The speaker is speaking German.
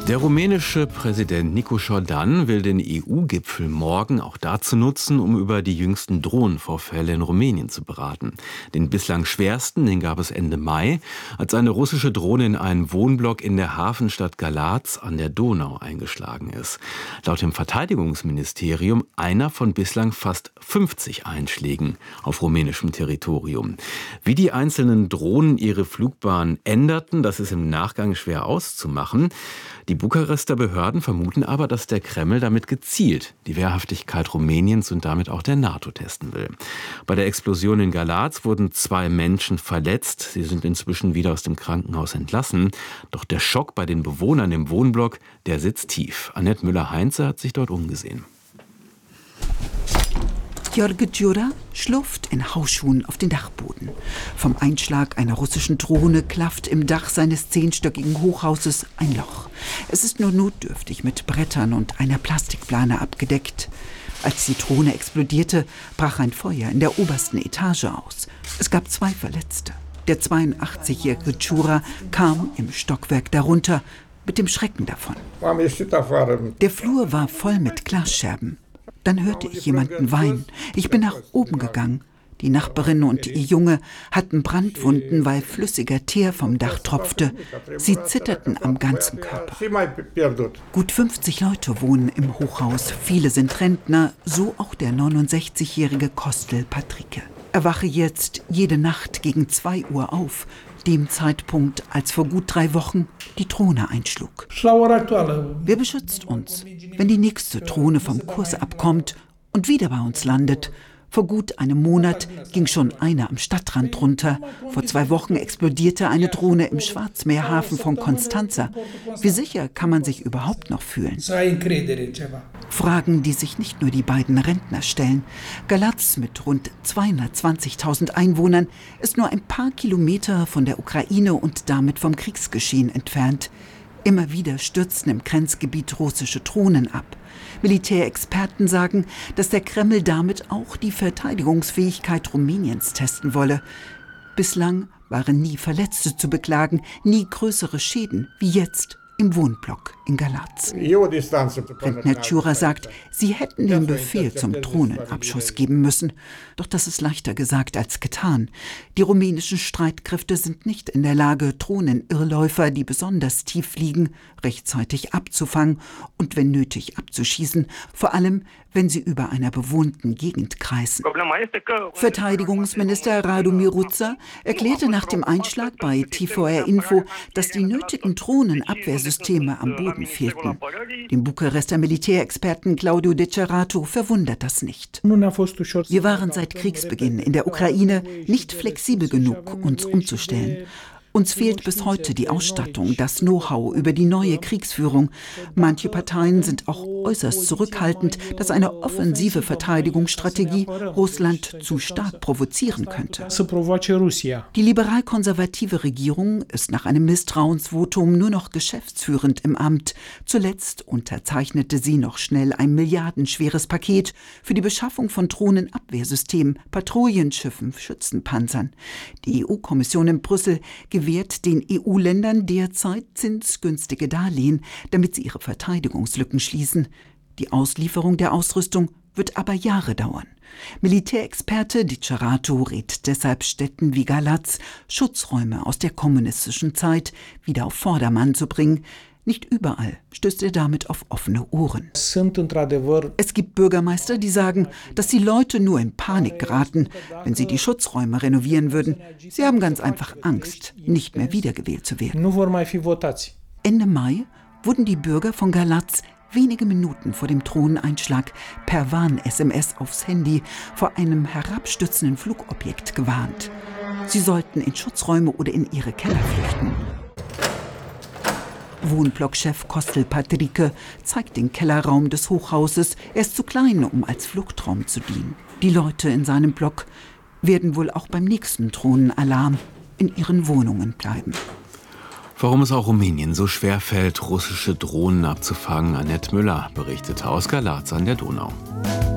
Der rumänische Präsident Nicu Jordan will den EU-Gipfel morgen auch dazu nutzen, um über die jüngsten Drohnenvorfälle in Rumänien zu beraten. Den bislang schwersten, den gab es Ende Mai, als eine russische Drohne in einen Wohnblock in der Hafenstadt Galați an der Donau eingeschlagen ist. Laut dem Verteidigungsministerium einer von bislang fast 50 Einschlägen auf rumänischem Territorium. Wie die einzelnen Drohnen ihre Flugbahn änderten, das ist im Nachgang schwer auszumachen. Die Bukarester Behörden vermuten aber, dass der Kreml damit gezielt die Wehrhaftigkeit Rumäniens und damit auch der NATO testen will. Bei der Explosion in Galați wurden 2 Menschen verletzt. Sie sind inzwischen wieder aus dem Krankenhaus entlassen. Doch der Schock bei den Bewohnern im Wohnblock, der sitzt tief. Annette Müller-Heinze hat sich dort umgesehen. Jorge Djura schlurft in Hausschuhen auf den Dachboden. Vom Einschlag einer russischen Drohne klafft im Dach seines 10-stöckigen Hochhauses ein Loch. Es ist nur notdürftig mit Brettern und einer Plastikplane abgedeckt. Als die Drohne explodierte, brach ein Feuer in der obersten Etage aus. Es gab 2 Verletzte. Der 82-jährige Djura kam im Stockwerk darunter mit dem Schrecken davon. Der Flur war voll mit Glasscherben. Dann hörte ich jemanden weinen. Ich bin nach oben gegangen. Die Nachbarin und ihr Junge hatten Brandwunden, weil flüssiger Teer vom Dach tropfte. Sie zitterten am ganzen Körper. Gut 50 Leute wohnen im Hochhaus. Viele sind Rentner, so auch der 69-jährige Kostel Patrike. Er wache jetzt jede Nacht gegen 2 Uhr auf, dem Zeitpunkt, als vor gut 3 Wochen die Drohne einschlug. Wer beschützt uns, wenn die nächste Drohne vom Kurs abkommt und wieder bei uns landet? Vor gut einem Monat ging schon eine am Stadtrand runter. Vor 2 Wochen explodierte eine Drohne im Schwarzmeerhafen von Constanța. Wie sicher kann man sich überhaupt noch fühlen? Fragen, die sich nicht nur die beiden Rentner stellen. Galați mit rund 220.000 Einwohnern ist nur ein paar Kilometer von der Ukraine und damit vom Kriegsgeschehen entfernt. Immer wieder stürzten im Grenzgebiet russische Drohnen ab. Militärexperten sagen, dass der Kreml damit auch die Verteidigungsfähigkeit Rumäniens testen wolle. Bislang waren nie Verletzte zu beklagen, nie größere Schäden wie jetzt im Wohnblock in Galați. Rentner Djura sagt, sie hätten den Befehl zum Drohnenabschuss geben müssen. Doch das ist leichter gesagt als getan. Die rumänischen Streitkräfte sind nicht in der Lage, Drohnenirrläufer, die besonders tief fliegen, rechtzeitig abzufangen und wenn nötig abzuschießen, vor allem wenn sie über einer bewohnten Gegend kreisen. Verteidigungsminister Radu Miruța erklärte nach dem Einschlag bei TVR Info, dass die nötigen Drohnenabwehrsysteme am Boden fehlten. Den Bukarester Militärexperten Claudiu de Cerato verwundert das nicht. Wir waren seit Kriegsbeginn in der Ukraine nicht flexibel genug, uns umzustellen. Uns fehlt bis heute die Ausstattung, das Know-how über die neue Kriegsführung. Manche Parteien sind auch äußerst zurückhaltend, dass eine offensive Verteidigungsstrategie Russland zu stark provozieren könnte. Die liberal-konservative Regierung ist nach einem Misstrauensvotum nur noch geschäftsführend im Amt. Zuletzt unterzeichnete sie noch schnell ein milliardenschweres Paket für die Beschaffung von Drohnenabwehrsystemen, Patrouillenschiffen, Schützenpanzern. Die EU-Kommission in Brüssel gewährt den EU-Ländern derzeit zinsgünstige Darlehen, damit sie ihre Verteidigungslücken schließen. Die Auslieferung der Ausrüstung wird aber Jahre dauern. Militärexperte de Cerato rät deshalb Städten wie Galați, Schutzräume aus der kommunistischen Zeit wieder auf Vordermann zu bringen. Nicht überall stößt er damit auf offene Ohren. Es gibt Bürgermeister, die sagen, dass die Leute nur in Panik geraten, wenn sie die Schutzräume renovieren würden. Sie haben ganz einfach Angst, nicht mehr wiedergewählt zu werden. Ende Mai wurden die Bürger von Galați wenige Minuten vor dem Drohneneinschlag per Warn-SMS aufs Handy vor einem herabstürzenden Flugobjekt gewarnt. Sie sollten in Schutzräume oder in ihre Keller flüchten. Wohnblockchef Kostel Patrike zeigt den Kellerraum des Hochhauses. Er ist zu klein, um als Fluchtraum zu dienen. Die Leute in seinem Block werden wohl auch beim nächsten Drohnenalarm in ihren Wohnungen bleiben. Warum es auch Rumänien so schwer fällt, russische Drohnen abzufangen, Annette Müller berichtete aus Galați an der Donau.